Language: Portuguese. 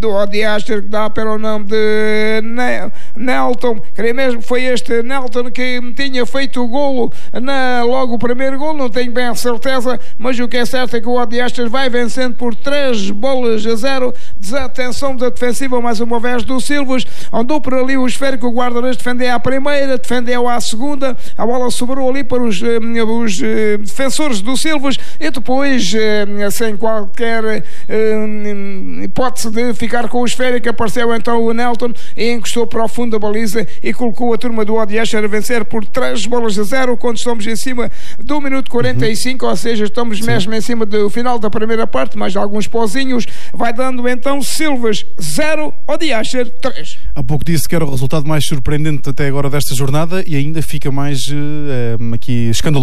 do Odiaster, que dá para o nome de Nelton. Creio mesmo que foi este Nelton que tinha feito o golo logo o primeiro golo, não tenho bem a certeza, mas o que é certo é que o Odiaster vai vencendo por 3-0. Desatenção da defensiva mais uma vez do Silvas, andou por ali o esférico, o guarda-redes defendeu à primeira, defendeu à segunda, a bola sobrou ali para os defensores do Silvas e depois, sem qualquer hipótese de ficar com o esférico, apareceu então o Nelton e encostou para o fundo da baliza e colocou a turma do Odiaster a vencer por 3-0 quando estamos em cima do minuto 45, ou seja, estamos mesmo em cima do final da primeira parte, mais alguns pozinhos, vai dando então Silvas 0, Odiaster 3. Há pouco disse que era o resultado mais surpreendente até agora desta jornada e ainda fica mais aqui escandaloso.